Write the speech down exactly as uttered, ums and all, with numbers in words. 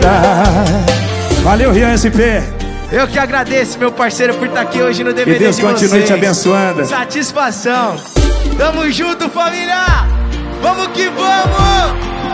Valeu, Rian S P. Eu que agradeço, meu parceiro, por estar aqui hoje no D V D de vocês. Que Deus continue te abençoando. Satisfação. Tamo junto, família. Vamos que vamos.